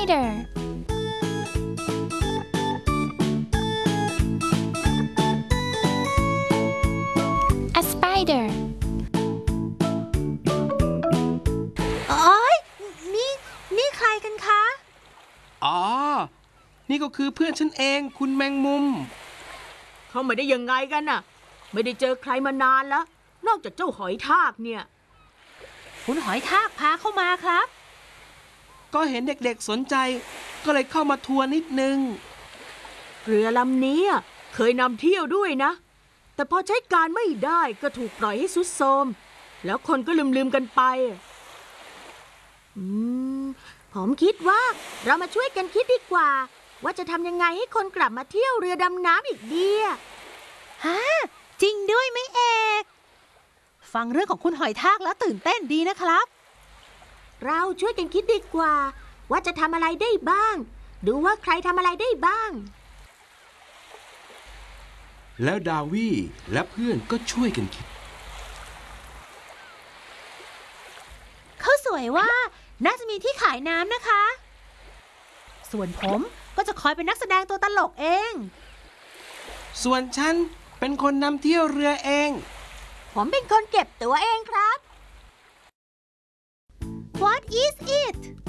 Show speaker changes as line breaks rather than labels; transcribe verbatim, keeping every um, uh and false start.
spider a spider
โอ๊ยนี่นี่ใครกันคะ
อ๋อนี่ก็คือเพื่อนฉันเองคุณแมงมุม
เขาไม่ได้ยังไงกันน่ะไม่ได้เจอใครมานานแล้วนอกจากเจ้าหอยทากเนี่ย
คุณหอยทากพาเข้ามาครับ
ก็เห็นเด็กๆสนใจก็เลยเข้ามาทัวร์นิดนึง
เรือลำนี้เคยนำเที่ยวด้วยนะแต่พอใช้การไม่ได้ก็ถูกปล่อยให้ทรุดโทรมแล้วคนก็ลืมๆกันไป
อืมผมคิดว่าเรามาช่วยกันคิดดีกว่าว่าจะทำยังไงให้คนกลับมาเที่ยวเรือดำน้ำอีกดีฮะจริงด้วยไหมเอกฟังเรื่องของคุณหอยทากแล้วตื่นเต้นดีนะครับเราช่วยกันคิดดีกว่าว่าจะทำอะไรได้บ้างดูว่าใครทำอะไรได้บ้าง
แล้วดาวี่และเพื่อนก็ช่วยกันคิด
เขาสวยว่าน่าจะมีที่ขายน้ำนะคะส่วนผมก็จะคอยเป็นนักแสดงตัวตลกเอง
ส่วนฉันเป็นคนนำเที่ยวเรือเอง
ผมเป็นคนเก็บตัวเองครับ What is it